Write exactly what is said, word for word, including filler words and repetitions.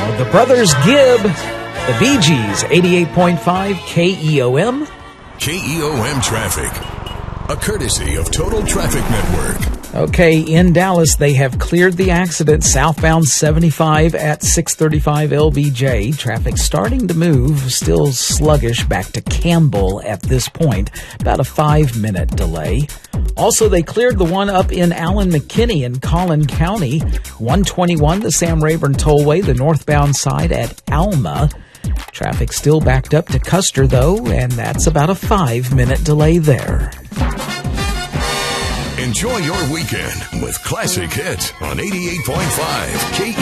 now, the Brothers Gibb, the Bee Gees, eighty-eight point five K E O M. K E O M Traffic, a courtesy of Total Traffic Network. Okay, in Dallas, they have cleared the accident southbound seventy-five at six thirty-five L B J. Traffic starting to move, still sluggish back to Campbell at this point. About a five-minute delay. Also, they cleared the one up in Allen McKinney in Collin County. one twenty-one, the Sam Rayburn Tollway, the northbound side at Alma. Traffic still backed up to Custer, though, and that's about a five-minute delay there. Enjoy your weekend with Classic Hits on eighty-eight point five K